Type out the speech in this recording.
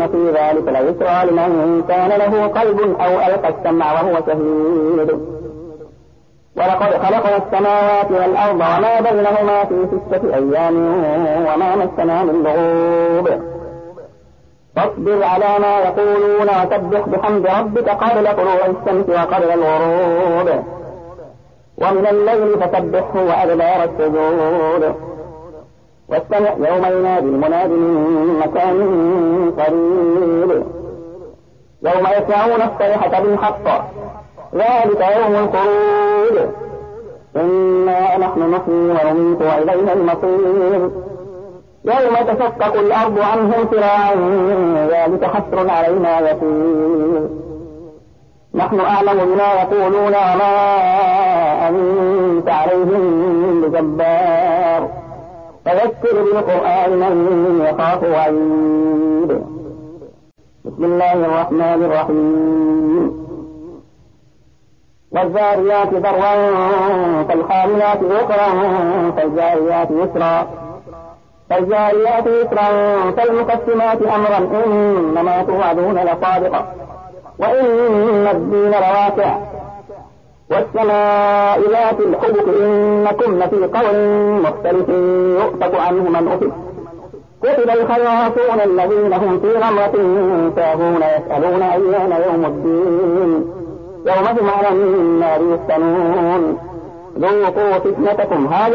في ذلك لذكرى لمن كان له قلب أو ألقى السمع وهو شهيد. ولقد خلقنا السماوات والأرض وما بينهما في 6 أيام وما مسنا من لغوب. فاصبر على ما يقولون وسبح بحمد ربك قبل طلوع الشمس وقبل الغروب ومن الليل فسبحه وأدبار السجود. واستمع يوم ينادي المناد من مكان قريب يوم يسمعون الصيحة بالحق ذلك يوم الخروج. إنا نحن نحيي ونميت وإلينا المصير. يوم تشقق الأرض عنهم سراعا ذلك حسر علينا يسير. نحن أعلم بما يقولون وما أنت عليهم بجبار فذكر بالقرآن من يخاف وعيد. بسم الله الرحمن الرحيم. والذاريات ذروا فالحاملات وقرا فالجاريات يسرا فالمقسمات أمرا إنما توعدون لصادق وإن الدين لواقع. والسماء ذات الحبك إنكم لفي قول مختلف يؤفك عنه من أفك. كتب الخياطون الذين هم في غمرة ساهون يسألون أيان يوم الدين يوم هم على النار يفتنون ذوقوا فتنتكم هذه